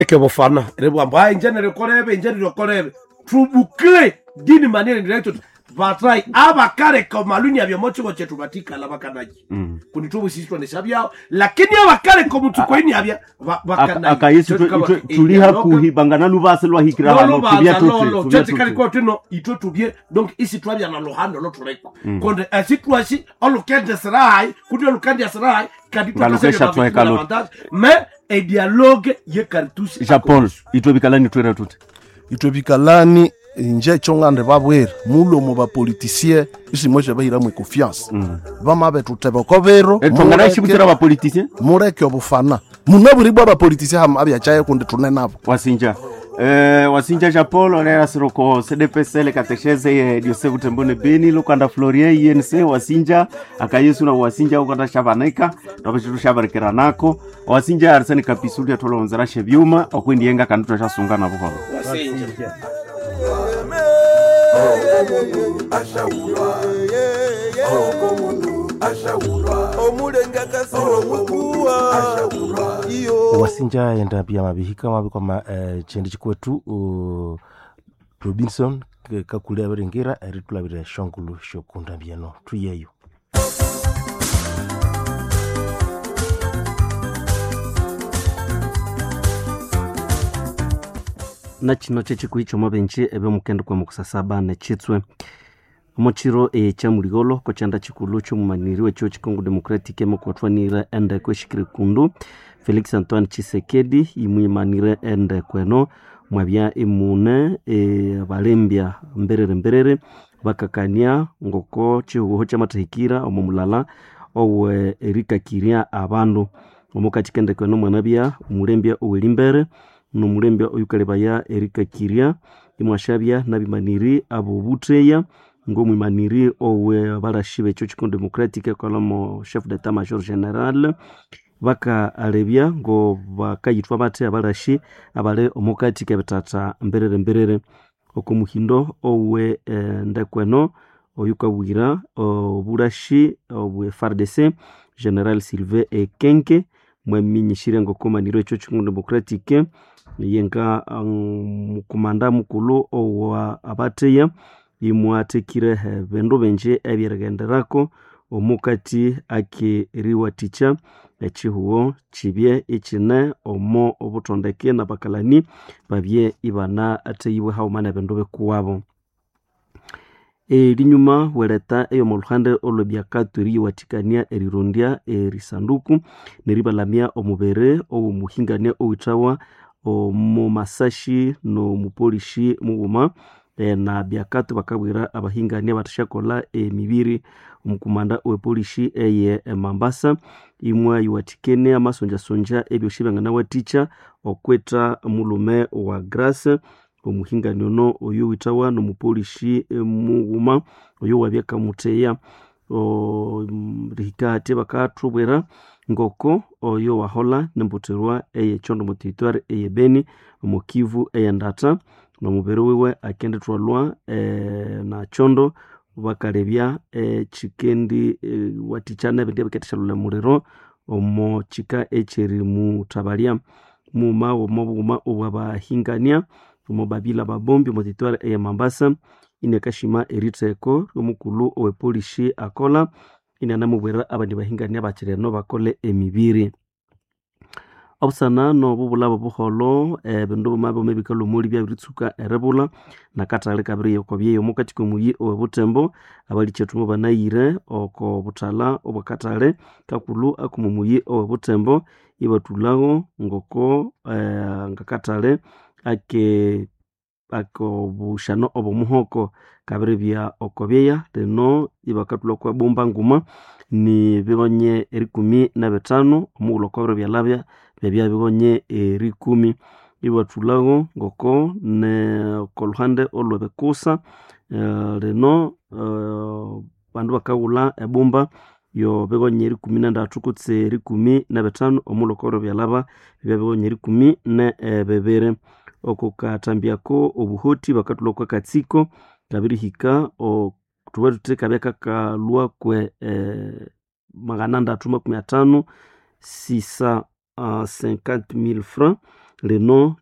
ke bofana rebo amba injene rekorebe trubukle dini manene director batrai abakare kwa maluni ya mocho kwa chetu batika la bakanaji kunitubu sisi tuneshabia lakini abakare kwa mtu kwa ini abia bakanaji akayisi tuliha kuhibangana lubase lwa hikira hano tubia tutu chete kali kwa tuno ito tubie donc isi tuabia na lohando lo tuleko konde asituasi olukende sarai kudio lukende sarai kadito kasema mais et dialogue ye kartus Japon itobikalani twera tuti itobikalani nje chongande babwera mulomo ba politicien isi moje bahira mu confiance bama betuteba ko bero tongana shibutira ba politicien mureke obufana munaburi ba politicien ham abya chaye kunde tunenabo wasinja Japon olera siroko CDPSL katesheze diose Butembone Beni lokanda Florien INC wasinja akayesu na wasinja ukanda shabaneka nabachitu shabarekera nako wasinja Arsene Kapisuli atolonzera shebyuma okwindiyenga kanduto shasunga na buhoro wasinja wasinja yenda pia mabihika mabikoma chendi chikwetu Robinson kakule aberengera eritulabire shongulu shokunda byano tuyeyo na chino chechikuicho mabenche ebe mukendo kwa mukusasaba ne chitswe mochiro cha muligolo ko chanda chikulu cyo mumaniriwe cyo Congo Democratique mo kwatwanira ende kweshikire kundu Felix Antoine Tshisekedi imuimanire ende kweno mwabya imune balembya mberere bakakania ngoko chihuho cha matahikira omumulala owe Erika Kiria abandu omukatikende kweno mwanabya umulembya owelimbere no mulembya oyukalebaya Erika Kiria imwashabya nabimaniri abo butreya ngo mwimaniri owe barashibe cyo Congo Democratique kolamo chef d'état major général baka alebya ngo bakayitwa bate abarashi abale omukati kebetata mberere okumuhindo owe ndakweno oyukabwira oburashi owe FARDC General Sylvain Ekenke mwaminyishire ngo komaniro cyo Congo Democratique yenga mukomanda mukulu owa abateya imwatekire bendo benje ebyeregenderako omukati akiriwa ticha echihuo chibye ichine omo obutondeke na bakalani babye ibana ateyibwe haumana bendo bekuwabo linyuma weleta eyo mulhande olobyakaturi watikania erirundia erisanduku neribalamia omubere owo muhingania owitawa omu masashi no mupolishi muuma na byakatu bakabwira abahingania batashakola emibiri omukumanda owepolishi eye Mambasa imwa yuwatikene amasonja ebyo shibangana waticha okweta mulume wa Grace omuhingania no oyo witawa no mupolishi muuma oyo wabyaka muteya rikate bakatubwera ngoko oyo wahola nembuterwa eye chondo mu territoire eye Beni mu Kivu eye Ndata no mubere wewe akendetwalwa na chondo bakalebya chikendi watichana bende baketeshalula murero omo chika echeri mu tabalia muma omobuma obwabahingania omo babila babombi mu territoire eye Mambasa inekashima eriteko omukulu owepolishi akola inanamubwera abandi bahingania bakireno bakole emibiri obusana no bubulabo buholo bendo mabo mebikalo muri bya biritsuka erebula nakatale kabiri yokobye omukati komuyi obutembo abali chetumo banayire oko butala obukatale kakulu akumumuyi obutembo ibatulago ngoko ngakatale ake ako bushano obumuhoko kabiri bya okobyeya leno ibakatula kwa bomba nguma ni bigonye 15 omugulo kobro bya labya bya bigonye 10 ibatulago ngoko ne kolhande olobekusa leno bandu bakawula ebomba yo bigonye 13 kutse 15 omugulo kobro bya laba bya bigonye 10 ne bebere okukatambyako obuhoti bakatula kwa katsiko kabiri hika o tuwe tuteka beka kalua kwe magana 350 650,000 francs lino